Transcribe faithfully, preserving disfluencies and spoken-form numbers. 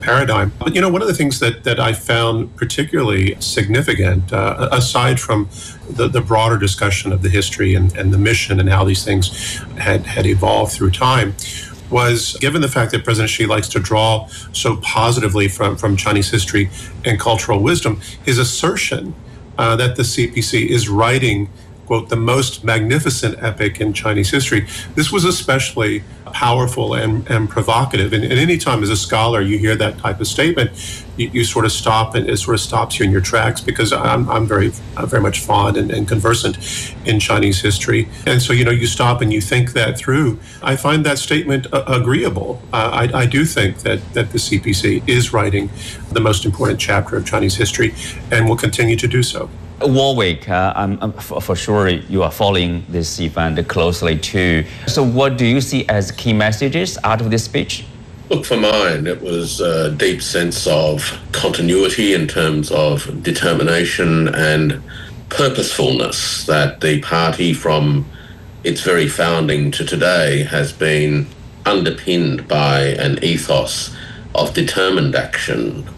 paradigm. But you know, one of the things that, that I found particularly significant, uh, aside from the, the broader discussion of the history and, and the mission and how these things had, had evolved through time, was given the fact that President Xi likes to draw so positively from, from Chinese history and cultural wisdom, his assertion uh, that the C P C is writing, quote, the most magnificent epic in Chinese history. This was especially powerful and, and provocative. And, and any time as a scholar you hear that type of statement, you, you sort of stop, and it sort of stops you in your tracks, because I'm, I'm very uh, very much fond and, and conversant in Chinese history. And so, you know, you stop and you think that through. I find that statement uh, agreeable. Uh, I, I do think that, that the C P C is writing the most important chapter of Chinese history and will continue to do so. Warwick, uh, I'm, I'm, for, for sure you are following this event closely too. So what do you see as key messages out of this speech? Look, for mine, it was a deep sense of continuity in terms of determination and purposefulness, that the party from its very founding to today has been underpinned by an ethos of determined action,